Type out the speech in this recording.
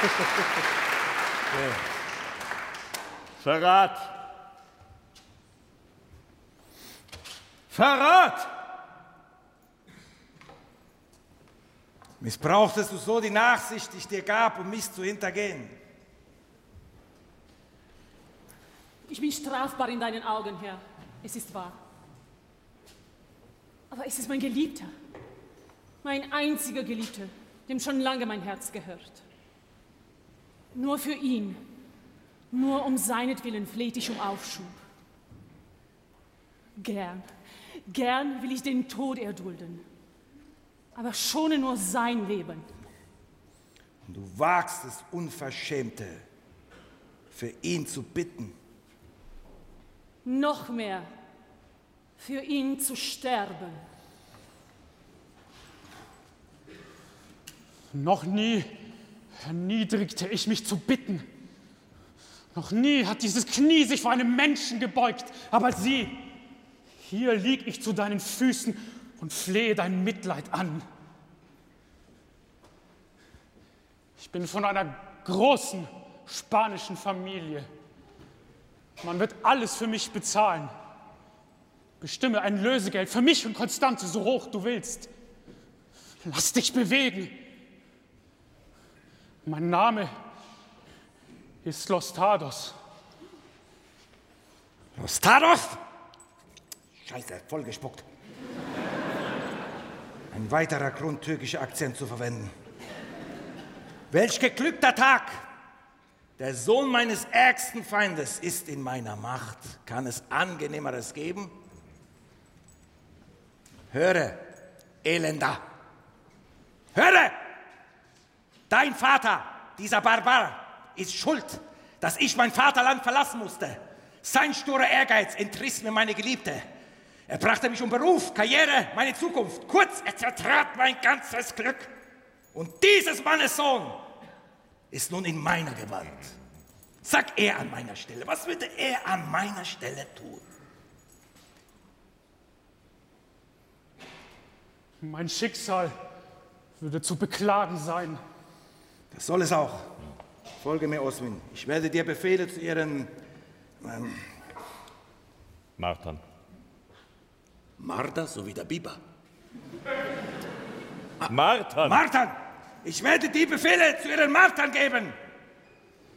Verrat! Verrat! Missbrauchtest du so die Nachsicht, die ich dir gab, um mich zu hintergehen? Ich bin strafbar in deinen Augen, Herr. Es ist wahr. Aber es ist mein Geliebter. Mein einziger Geliebter, dem schon lange mein Herz gehört. Nur für ihn, nur um seinetwillen fleht ich um Aufschub. Gern will ich den Tod erdulden, aber schone nur sein Leben. Und du wagst es, Unverschämte, für ihn zu bitten. Noch mehr, für ihn zu sterben. Noch nie erniedrigte ich mich zu bitten. Noch nie hat dieses Knie sich vor einem Menschen gebeugt. Aber sieh, hier lieg ich zu deinen Füßen und flehe dein Mitleid an. Ich bin von einer großen spanischen Familie. Man wird alles für mich bezahlen. Bestimme ein Lösegeld für mich und Constanze, so hoch du willst. Lass dich bewegen. Mein Name ist Los Tados. Los Tados? Scheiße, vollgespuckt. Ein weiterer Grund, türkische Akzent zu verwenden. Welch geglückter Tag! Der Sohn meines ärgsten Feindes ist in meiner Macht. Kann es Angenehmeres geben? Höre, Elender! Höre! Dein Vater, dieser Barbar, ist schuld, dass ich mein Vaterland verlassen musste. Sein sturer Ehrgeiz entriss mir meine Geliebte. Er brachte mich um Beruf, Karriere, meine Zukunft. Kurz, er zertrat mein ganzes Glück. Und dieses Mannes Sohn ist nun in meiner Gewalt. Sag er an meiner Stelle, was würde er an meiner Stelle tun? Mein Schicksal würde zu beklagen sein. Das soll es auch. Folge mir, Oswin. Ich werde dir Befehle zu ihren... Martern. Marder sowie der Biber. Martern! Martern! Ich werde die Befehle zu ihren Martern geben.